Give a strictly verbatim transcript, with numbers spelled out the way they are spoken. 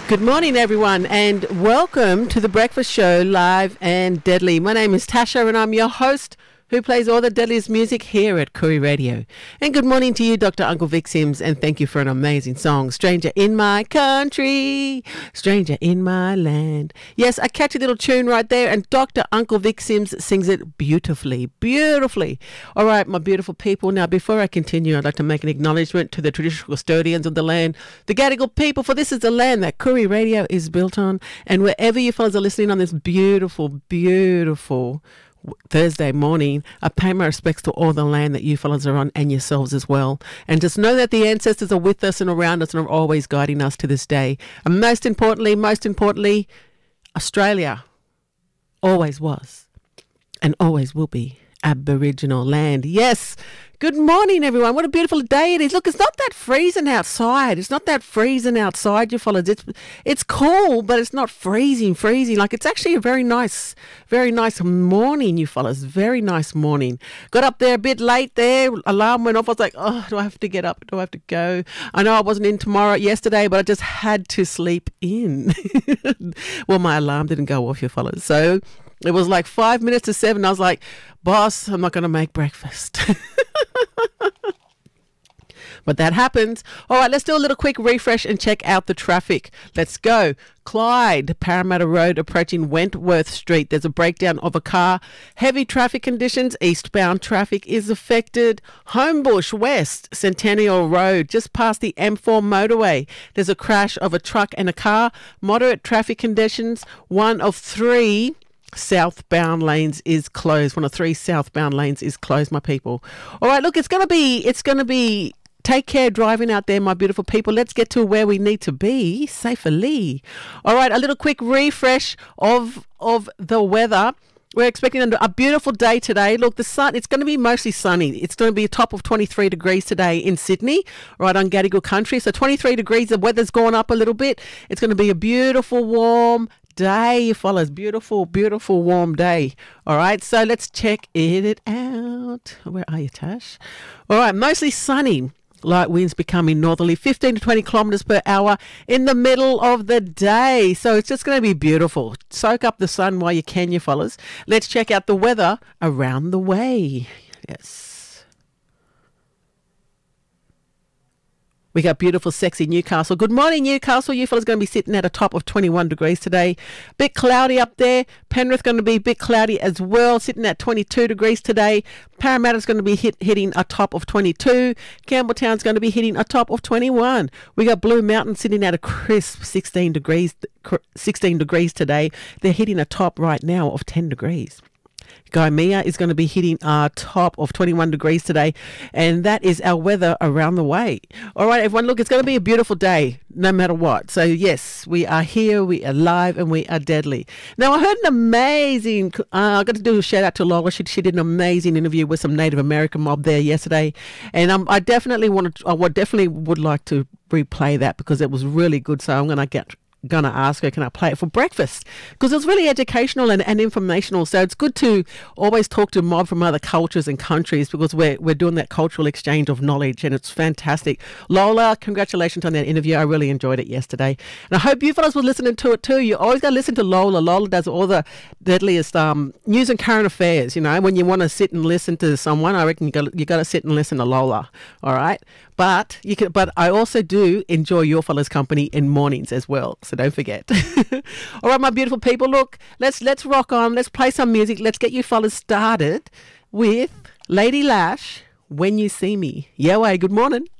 Good morning, everyone, and welcome to the Breakfast Show, live and deadly. My name is Tasha, and I'm your host, who plays all the deadliest music here at Koori Radio. And good morning to you, Doctor Uncle Vic Sims, and thank you for an amazing song, Stranger in My Country, Stranger in My Land. Yes, a catchy little tune right there, and Doctor Uncle Vic Sims sings it beautifully, beautifully. All right, my beautiful people, now before I continue, I'd like to make an acknowledgement to the traditional custodians of the land, the Gadigal people, for this is the land that Koori Radio is built on, and wherever you fellas are listening on this beautiful, beautiful Thursday morning, I pay my respects to all the land that you fellas are on and yourselves as well. And just know that the ancestors are with us and around us and are always guiding us to this day. And most importantly, most importantly, Australia always was and always will be Aboriginal land. Yes. Good morning, everyone. What a beautiful day it is. Look, it's not that freezing outside. It's not that freezing outside, you fellas. It's, it's cool, but it's not freezing, freezing. Like, it's actually a very nice, very nice morning, you fellas. Very nice morning. Got up there a bit late there. Alarm went off. I was like, oh, do I have to get up? Do I have to go? I know I wasn't in tomorrow, yesterday, but I just had to sleep in. Well, my alarm didn't go off, you fellas. So it was like five minutes to seven. I was like, boss, I'm not going to make breakfast. But that happens. All right, let's do a little quick refresh and check out the traffic. Let's go. Clyde, Parramatta Road approaching Wentworth Street. There's a breakdown of a car. Heavy traffic conditions. Eastbound traffic is affected. Homebush West, Centennial Road, just past the M four motorway. There's a crash of a truck and a car. Moderate traffic conditions. One of three southbound lanes is closed. One of three southbound lanes is closed, my people. All right, look, it's going to be, it's going to be, take care driving out there, my beautiful people. Let's get to where we need to be safely. All right, a little quick refresh of, of the weather. We're expecting a beautiful day today. Look, the sun, it's going to be mostly sunny. It's going to be a top of twenty-three degrees today in Sydney, right on Gadigal country. So twenty-three degrees, the weather's gone up a little bit. It's going to be a beautiful, warm day, you fellas. Beautiful, beautiful, warm day. All right, so let's check it out. Where are you, Tash? All right, mostly sunny. Light winds becoming northerly, fifteen to twenty kilometres per hour in the middle of the day. So it's just going to be beautiful. Soak up the sun while you can, you fellas. Let's check out the weather around the way. Yes. We got beautiful, sexy Newcastle. Good morning, Newcastle. You fellas going to be sitting at a top of twenty-one degrees today. Bit cloudy up there. Penrith going to be a bit cloudy as well, sitting at twenty-two degrees today. Parramatta's going to be hit, hitting a top of twenty-two. Campbelltown's going to be hitting a top of twenty-one. We got Blue Mountain sitting at a crisp sixteen degrees, sixteen degrees today. They're hitting a top right now of ten degrees. Gaimea is going to be hitting our top of twenty-one degrees today, and that is our weather around the way. All right, everyone, look, it's going to be a beautiful day no matter what. So, yes, we are here, we are live, and we are deadly. Now, I heard an amazing, uh, I got to do a shout out to Lola. She, she did an amazing interview with some Native American mob there yesterday, and um, I definitely wanted, to, I would definitely would like to replay that because it was really good. So I'm going to get gonna ask her, can I play it for breakfast? Because it was really educational and, and informational. So it's good to always talk to mob from other cultures and countries because we're we're doing that cultural exchange of knowledge, and it's fantastic. Lola, congratulations on that interview. I really enjoyed it yesterday, and I hope you fellas were listening to it too. You always gotta listen to Lola. Lola does all the deadliest um news and current affairs. You know, when you want to sit and listen to someone, I reckon you got you got to sit and listen to Lola. All right. But you can. But I also do enjoy your fellas' company in mornings as well. So don't forget. All right, my beautiful people. Look, let's let's rock on. Let's play some music. Let's get you fellas started with Lady Lash. When You See Me. Yeah, way. Good morning.